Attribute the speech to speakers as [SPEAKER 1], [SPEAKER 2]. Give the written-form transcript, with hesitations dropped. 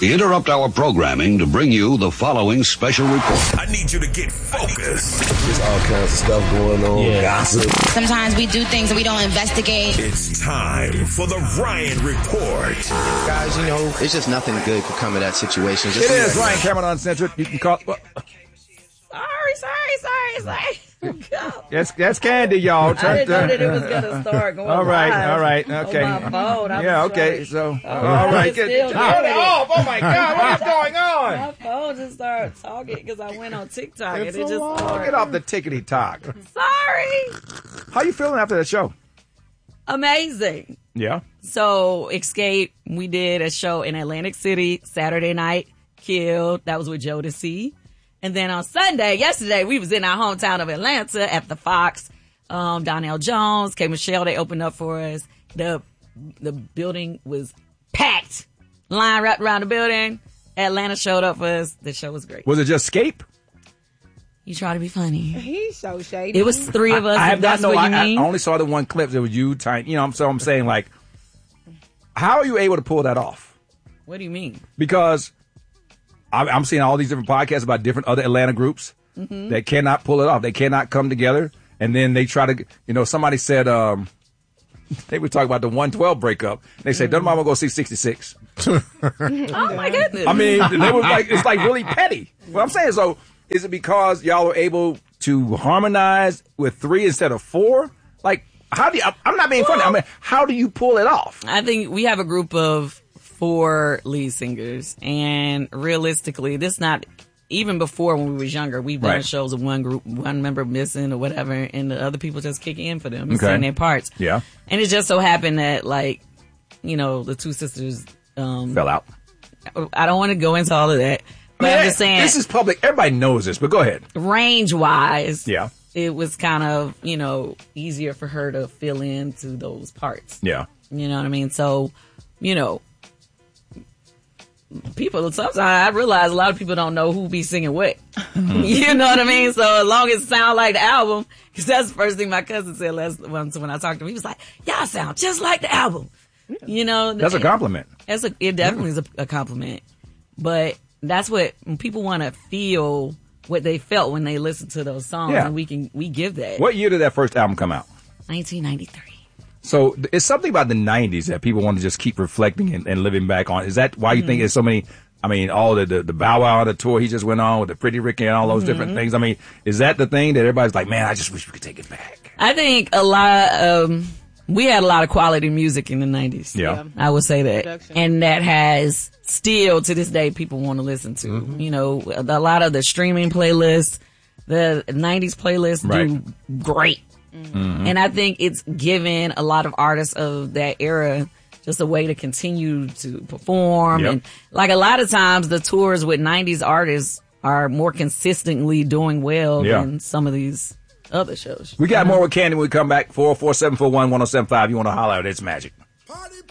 [SPEAKER 1] We interrupt our programming to bring you the following special report.
[SPEAKER 2] I need you to get focused.
[SPEAKER 3] There's all kinds of stuff going on.
[SPEAKER 4] Yeah.
[SPEAKER 3] Gossip.
[SPEAKER 5] Sometimes we do things and we don't investigate.
[SPEAKER 2] It's time for the Ryan Report.
[SPEAKER 6] Guys, you know, it's just nothing good could come of that situation.
[SPEAKER 4] It is Ryan Cameron Uncensored. You can call.
[SPEAKER 7] Sorry.
[SPEAKER 4] That's Candy, y'all.
[SPEAKER 7] I didn't know that it was gonna start going.
[SPEAKER 4] All right, okay.
[SPEAKER 7] On my phone.
[SPEAKER 4] Yeah, okay. So, all right,
[SPEAKER 7] Turn
[SPEAKER 4] get
[SPEAKER 7] it
[SPEAKER 4] off. Oh my God, what is going on?
[SPEAKER 7] My phone just started talking because I went on TikTok
[SPEAKER 4] It's
[SPEAKER 7] and it just started.
[SPEAKER 4] Get off the tickety talk.
[SPEAKER 7] Sorry.
[SPEAKER 4] How you feeling after that show?
[SPEAKER 7] Amazing.
[SPEAKER 4] Yeah.
[SPEAKER 7] So Escape, we did a show in Atlantic City Saturday night. Killed. That was with Jodeci. And then on Sunday, yesterday, we was in our hometown of Atlanta at the Fox. Donnell Jones, K. Michelle, they opened up for us. The building was packed. Line wrapped around the building. Atlanta showed up for us. The show was great.
[SPEAKER 4] Was it just Escape?
[SPEAKER 7] You try to be funny.
[SPEAKER 8] He's so shady.
[SPEAKER 7] It was three of us.
[SPEAKER 4] I have
[SPEAKER 7] That's
[SPEAKER 4] not know.
[SPEAKER 7] what you mean.
[SPEAKER 4] I only saw the one clip. It was you, Tiny. You know, so I'm saying, like, how are you able to pull that off?
[SPEAKER 7] What do you mean?
[SPEAKER 4] Because I'm seeing all these different podcasts about different other Atlanta groups that cannot pull it off. They cannot come together. And then they try to, you know, somebody said, they were talking about the 112 breakup. They said, doesn't mama go see 66?
[SPEAKER 7] Oh my goodness.
[SPEAKER 4] I mean, they were like, it's like really petty. What I'm saying, so is it because y'all were able to harmonize with 3 instead of 4? Like, how do you, I'm not being funny. I mean, how do you pull it off?
[SPEAKER 7] I think we have a group of 4 lead singers, and realistically, this not even before when we was younger. We've done shows of one group, one member missing or whatever, and the other people just kick in for them and sing their parts.
[SPEAKER 4] Yeah,
[SPEAKER 7] and it just so happened that, like, you know, the 2 sisters
[SPEAKER 4] fell out.
[SPEAKER 7] I don't want to go into all of that, but I'm just saying
[SPEAKER 4] this is public. Everybody knows this, but go ahead.
[SPEAKER 7] Range wise,
[SPEAKER 4] yeah, it
[SPEAKER 7] was kind of, you know, easier for her to fill into those parts.
[SPEAKER 4] Yeah,
[SPEAKER 7] you know what I mean. So, you know. People, sometimes I realize a lot of people don't know who be singing what. You know what I mean? So as long as it sound like the album, because that's the first thing my cousin said when I talked to him. He was like, y'all sound just like the album. You know?
[SPEAKER 4] That's a compliment.
[SPEAKER 7] It definitely is a compliment. But that's what, when people want to feel what they felt when they listened to those songs, and we give that.
[SPEAKER 4] What year did that first album come out?
[SPEAKER 7] 1993.
[SPEAKER 4] So it's something about the 90s that people want to just keep reflecting and living back on. Is that why you think there's so many, I mean, all the Bow Wow, the tour he just went on with the Pretty Ricky and all those different things? I mean, is that the thing that everybody's like, man, I just wish we could take it back?
[SPEAKER 7] I think we had a lot of quality music in the 90s.
[SPEAKER 4] Yeah.
[SPEAKER 7] I would say that. And that has still, to this day, people want to listen to. You know, a lot of the streaming playlists, the 90s playlists do great. And I think it's given a lot of artists of that era just a way to continue to perform. And like a lot of times the tours with 90s artists are more consistently doing well than some of these other shows.
[SPEAKER 4] We got more with Candy when we come back. 447411075. You want to holler at It's Magic.